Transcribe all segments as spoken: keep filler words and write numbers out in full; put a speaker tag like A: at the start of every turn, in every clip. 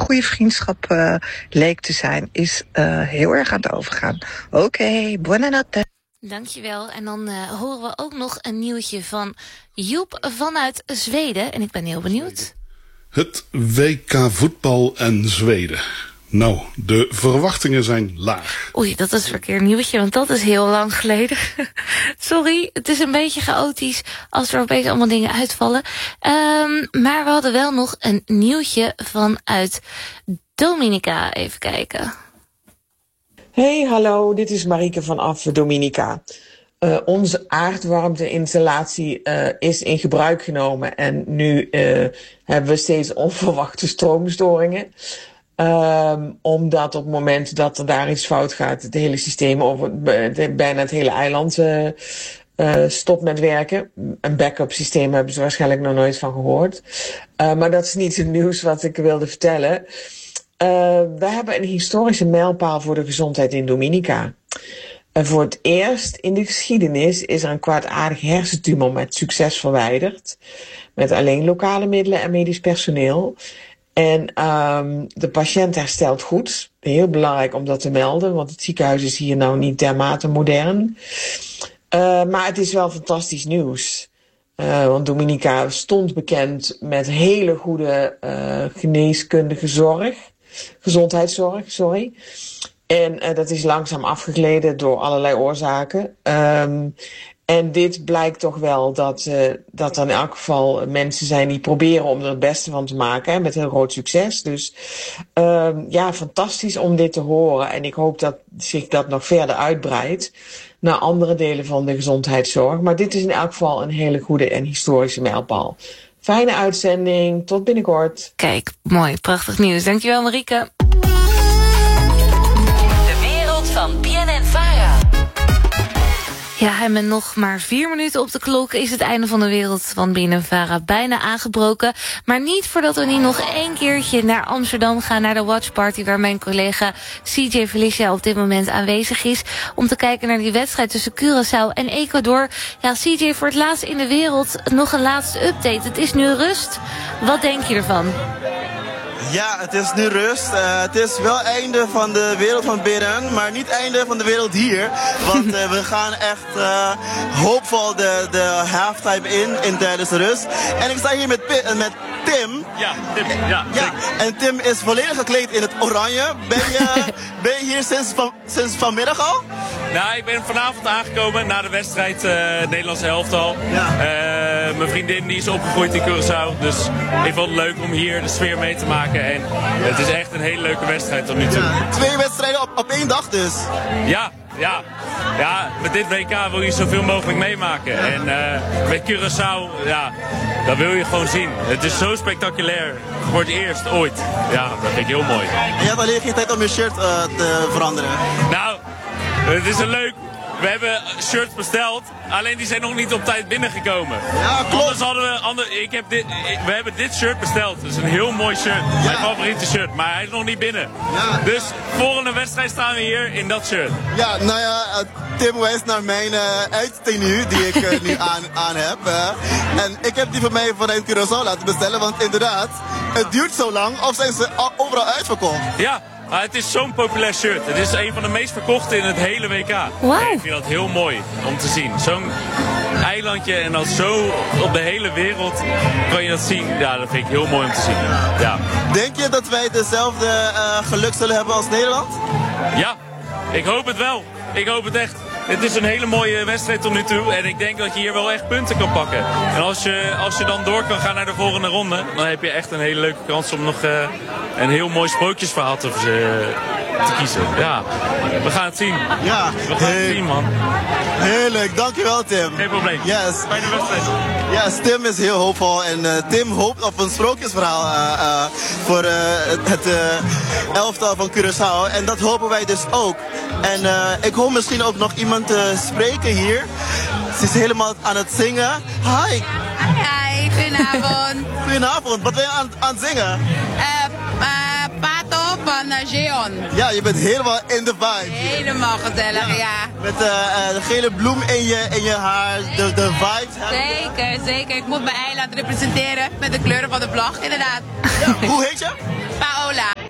A: goede vriendschap uh, leek te zijn, is uh, heel erg aan het overgaan. Oké, okay, buonanotte.
B: Dankjewel. En dan uh, horen we ook nog een nieuwtje van Joep vanuit Zweden. En ik ben heel benieuwd.
C: Het W K voetbal en Zweden. Nou, de verwachtingen zijn laag.
B: Oei, dat is een verkeerd nieuwtje, want dat is heel lang geleden. Sorry, het is een beetje chaotisch als er opeens allemaal dingen uitvallen. Um, maar we hadden wel nog een nieuwtje vanuit Dominica. Even kijken.
D: Hey, hallo, dit is Marieke vanaf Dominica. Uh, onze aardwarmteinstallatie uh, is in gebruik genomen en nu uh, hebben we steeds onverwachte stroomstoringen. Um, omdat op het moment dat er daar iets fout gaat, het hele systeem over bijna het hele eiland uh, uh, stopt met werken. Een backup systeem hebben ze waarschijnlijk nog nooit van gehoord. Uh, maar dat is niet het nieuws wat ik wilde vertellen. Uh, we hebben een historische mijlpaal voor de gezondheid in Dominica. Uh, voor het eerst in de geschiedenis is er een kwaadaardig hersentumor met succes verwijderd. Met alleen lokale middelen en medisch personeel. En um, de patiënt herstelt goed. Heel belangrijk om dat te melden, want het ziekenhuis is hier nou niet dermate modern. Uh, maar het is wel fantastisch nieuws. Uh, want Dominica stond bekend met hele goede uh, geneeskundige zorg. Gezondheidszorg, sorry. En uh, dat is langzaam afgegleden door allerlei oorzaken. Um, En dit blijkt toch wel dat, uh, dat er in elk geval mensen zijn die proberen om er het beste van te maken. Hè, met heel groot succes. Dus uh, ja, fantastisch om dit te horen. En ik hoop dat zich dat nog verder uitbreidt naar andere delen van de gezondheidszorg. Maar dit is in elk geval een hele goede en historische mijlpaal. Fijne uitzending, tot binnenkort.
B: Kijk, mooi, prachtig nieuws. Dankjewel Marieke.
E: De wereld van B N N-Vara.
B: Ja, en met nog maar vier minuten op de klok is het einde van de wereld van B N N-Vara bijna aangebroken. Maar niet voordat we niet nog één keertje naar Amsterdam gaan, naar de watchparty waar mijn collega C J Felicia op dit moment aanwezig is. Om te kijken naar die wedstrijd tussen Curaçao en Ecuador. Ja, C J, voor het laatst in de wereld nog een laatste update. Het is nu rust. Wat denk je ervan?
F: Ja, het is nu rust. Uh, het is wel einde van de wereld van B N N, maar niet einde van de wereld hier. Want uh, we gaan echt uh, hoopvol de, de halftime in, in tijdens de rust. En ik sta hier met, met Tim.
G: Ja, Tim. Ja,
F: ja, en Tim is volledig gekleed in het oranje. Ben je, ben je hier sinds, van, sinds vanmiddag al?
G: Nou, ik ben vanavond aangekomen na de wedstrijd uh, Nederlandse elftal. Ja. Uh, mijn vriendin die is opgegroeid in Curaçao, dus ik vond het leuk om hier de sfeer mee te maken. En het is echt een hele leuke wedstrijd tot nu toe.
F: Ja, twee wedstrijden op, op één dag dus.
G: Ja, ja. Ja, met dit W K wil je zoveel mogelijk meemaken. Ja. En uh, met Curaçao, ja, dat wil je gewoon zien. Het is zo spectaculair. Voor het eerst ooit. Ja, dat vind ik heel mooi.
F: En je hebt alleen geen tijd om je shirt uh, te veranderen.
G: Nou, het is een leuk... We hebben shirts besteld, alleen die zijn nog niet op tijd binnengekomen.
F: Ja, klopt.
G: Anders hadden we, anders, ik heb dit, ik, we hebben dit shirt besteld. Het is een heel mooi shirt. Ja. Mijn favoriete shirt, maar hij is nog niet binnen. Ja. Dus volgende wedstrijd staan we hier in dat shirt.
F: Ja, nou ja, uh, Tim wijst naar mijn uh, uittenue die ik uh, nu aan, aan heb. Uh. En ik heb die van mij vanuit Curaçao laten bestellen, want inderdaad, het duurt zo lang of zijn ze overal uitverkocht.
G: Ja. Ah, het is zo'n populair shirt. Het is een van de meest verkochte in het hele W K.
B: Wow.
G: Ik vind dat heel mooi om te zien. Zo'n eilandje en dan zo op de hele wereld kan je dat zien. Ja, dat vind ik heel mooi om te zien. Ja.
F: Denk je dat wij dezelfde uh, geluk zullen hebben als Nederland?
G: Ja, ik hoop het wel. Ik hoop het echt. Het is een hele mooie wedstrijd tot nu toe. En ik denk dat je hier wel echt punten kan pakken. En als je, als je dan door kan gaan naar de volgende ronde, dan heb je echt een hele leuke kans om nog uh, een heel mooi sprookjesverhaal te, uh, te kiezen. Ja, we gaan het zien.
F: Ja,
G: we gaan hey. het zien, man.
F: Heerlijk, dankjewel Tim.
G: Geen probleem.
F: Yes.
G: Fijne wedstrijd.
F: Yes, Tim is heel hoopvol en uh, Tim hoopt op een sprookjesverhaal uh, uh, voor uh, het uh, elftal van Curaçao. En dat hopen wij dus ook. En uh, ik hoop misschien ook nog iemand te spreken hier. Ze is helemaal aan het zingen. Hi.
H: Hi, hi. Goedenavond.
F: Goedenavond. Wat ben je aan, aan het zingen?
H: Uh, uh, Pato van uh, Jeon.
F: Ja, je bent helemaal in de vibe.
H: Helemaal gezellig, ja. ja.
F: Met uh, uh, de gele bloem in je, in je haar, de, de vibes.
H: Zeker, zeker. Ik moet mijn eiland representeren met de kleuren van de vlag, inderdaad.
F: Ja, hoe heet je?
H: Paola.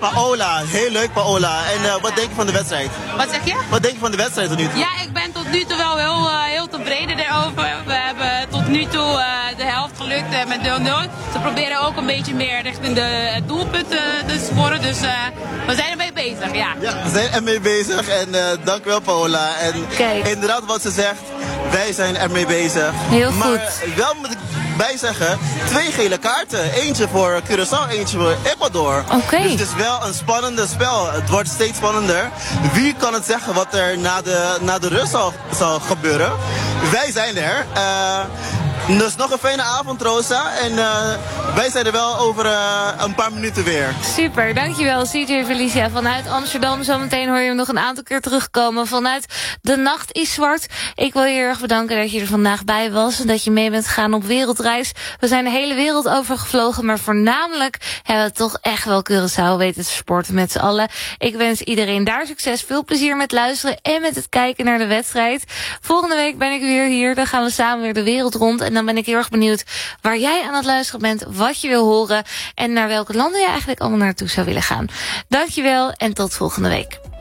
F: Paola. Heel leuk, Paola. En uh, wat denk je van de wedstrijd?
H: Wat zeg je?
F: Wat denk je van de wedstrijd tot nu toe?
H: Ja, ik ben tot nu toe wel heel, uh, heel tevreden erover. We hebben tot nu toe uh, de helft gelukt uh, met nul nul. Ze proberen ook een beetje meer richting de doelpunten te scoren. Dus uh, we zijn ermee bezig, ja.
F: Ja, we zijn ermee bezig. En uh, dank wel, Paola. En
B: Kijk.
F: inderdaad wat ze zegt, wij zijn ermee bezig.
B: Heel
F: maar
B: goed.
F: wel moet ik bijzeggen, twee gele kaarten. Eentje voor Curaçao, eentje voor Ecuador.
B: Oké. Okay.
F: Dus het is wel een spannende spel. Het wordt steeds spannender. Wie kan het zeggen wat er na de, na de rust zal, zal gebeuren? Wij zijn er. Uh, Dus nog een fijne avond, Rosa. En uh, wij zijn er wel over uh, een paar minuten weer.
B: Super, dankjewel C J Felicia vanuit Amsterdam. Zometeen hoor je hem nog een aantal keer terugkomen vanuit De Nacht is Zwart. Ik wil je heel erg bedanken dat je er vandaag bij was. En dat je mee bent gegaan op wereldreis. We zijn de hele wereld over gevlogen. Maar voornamelijk hebben we toch echt wel Curaçao weten te sporten met z'n allen. Ik wens iedereen daar succes. Veel plezier met luisteren en met het kijken naar de wedstrijd. Volgende week ben ik weer hier. Dan gaan we samen weer de wereld rond. En dan ben ik heel erg benieuwd waar jij aan het luisteren bent, wat je wil horen en naar welke landen je eigenlijk allemaal naartoe zou willen gaan. Dankjewel en tot volgende week.